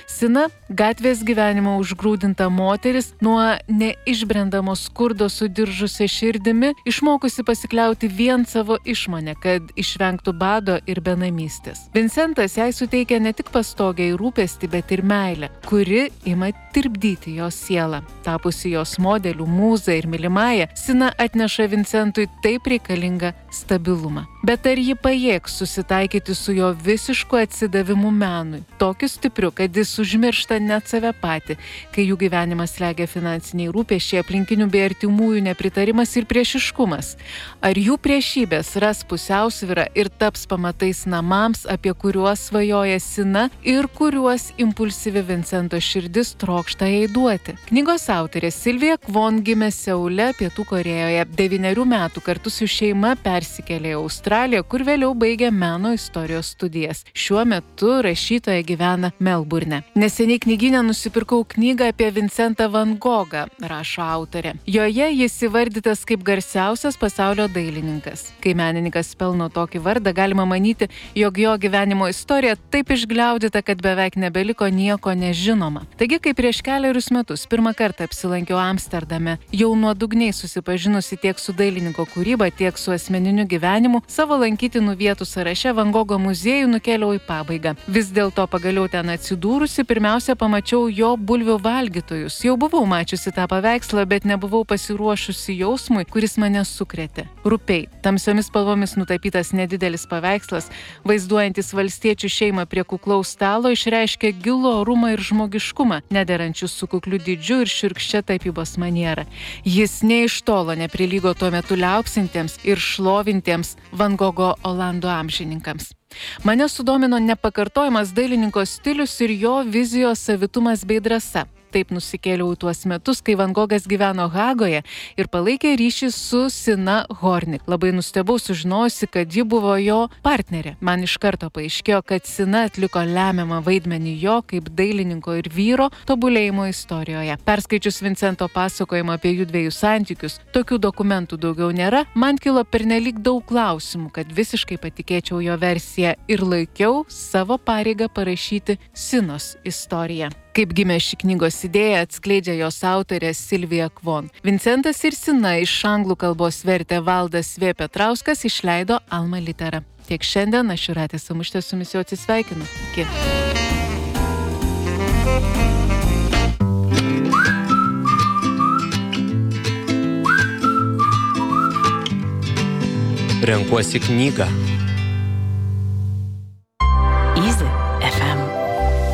Sina – gatvės gyvenimo užgrūdinta moteris, nuo neišbrendamo skurdo sudiržusia širdimi, išmokusi pasikliauti vien savo išmonę, kad išvengtų bado ir benamystės. Vincentas jai suteikia ne tik pastogę ir rūpestį, bet ir meilę, kuri ima tirpdyti jos sielą. Tapusi jos modelių, mūza ir mylimąja, Sina atneša Vincentui taip reikalingą stabilumą. Bet ar ji pajėgs susitaikyti su jo visišku atsidavimu menui, tokiu stipriu, kad jis užmiršta net save patį, kai jų gyvenimas slegia finansiniai rūpesčiai, aplinkinių bei artimųjų nepritarimas ir priešiškumas? Ar jų priešybės ras pusiausvyrą ir taps pamatais namams, apie kuriuos svajoja Sina ir kuriuos impulsyvi Vincento širdis trokšta jai duoti? Knygos autorė Sylvia Kwon gimė Seule, Pietų Korėjoje. 9 metų kartu su šeima persikėlė į Australiją, kur vėliau baigė meno istorijos studijas. Šiuo metu rašytoja gyvena Melburne. Neseniai knygyne nusipirkau knygą apie Vincentą van Gogą, rašo autorė. Joje jis įvardytas kaip garsiausias pasaulio dailininkas. Kai menininkas pelno tokį vardą, galima manyti, jog jo gyvenimo istorija taip išgliaudyta, kad beveik nebeliko nieko nežinoma. Taigi, kai prieš kelerius metus pirmą kartą apsilankiau Amsterdame, jau nuodugniai susipažinusi tiek su dailininko kūryba, tiek su asmeniniu gyvenimu, savo lankytinų vietų sąraše Van Gogo muziejų nukėliau į pabaigą. Vis dėlto pagaliau ten atsidūrusi, pirmiausia pamačiau jo bulvių valgytojus. Jau buvau mačiusi tą paveikslą, bet nebuvau pasiruošusi jausmui, kuris mane sukrėtė. Rupiai, tamsiomis spalvomis nutapytas nedidelis paveikslas, vaizduojantis valstiečių šeimą prie kuklaus stalo, išreiškia gilų orumą ir žmogiškumą, nederančius su kukliu dydžiu ir šiurkščia tapybos maniera. Jis nė iš tolo neprilygo tuo metu liaupsintiems ir šlovintiems Van Gogo Olandų amžininkams. Mane sudomino nepakartojamas dailininko stilius ir jo vizijos savitumas bei drąsa. Taip nusikėliau į tuos metus, kai Van Gogas gyveno Hagoje ir palaikė ryšį su Sina Hornik. Labai nustebau sužinojusi, kad ji buvo jo partnerė. Man iš karto paaiškėjo, kad Sina atliko lemiamą vaidmenį jo kaip dailininko ir vyro tobulėjimo istorijoje. Perskaičius Vincento pasakojimą apie jų dviejų santykius, tokių dokumentų daugiau nėra, man kilo pernelyg daug klausimų, kad visiškai patikėčiau jo versiją ir laikiau savo pareigą parašyti Sinos istoriją. Kaip gimė ši knygos idėja, atskleidžia jos autorė Sylvia Kwon. Vincentas ir Sina iš anglų kalbos vertė Valdas V. Petrauskas, išleido Alma Litera. Tiek šiandien, aš Jūratė Samušytė su jumis jau atsisveikinu. Iki. Renkuosi knygą.